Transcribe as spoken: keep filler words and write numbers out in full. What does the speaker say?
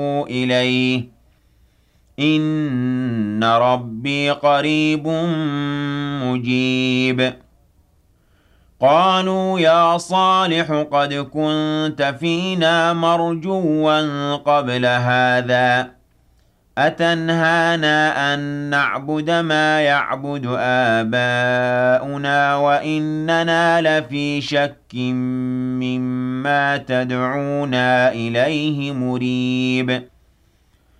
إِلَيْهِ إِنَّ رَبِّي قَرِيبٌ مُّجِيبٌ قَالُوا يَا صَالِحُ قَدْ كُنتَ فِينَا مَرْجُوًّا قَبْلَ هَٰذَا أَتَنْهَانَا أَن نَّعْبُدَ مَا يَعْبُدُ آبَاؤُنَا وَإِنَّنَا لَفِي شَكٍّ مِّمَّا تَدْعُونَا إِلَيْهِ مُرِيبٍ